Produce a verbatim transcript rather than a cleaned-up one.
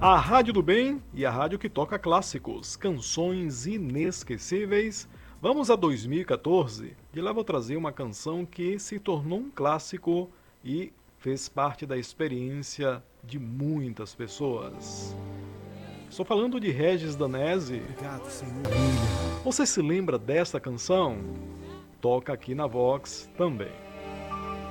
A Rádio do Bem e a rádio que toca clássicos, canções inesquecíveis. Vamos a dois mil e quatorze. De lá vou trazer uma canção que se tornou um clássico e fez parte da experiência de muitas pessoas. Estou falando de Regis Danese. Obrigado, Senhor. Você se lembra desta canção? Toca aqui na Vox também.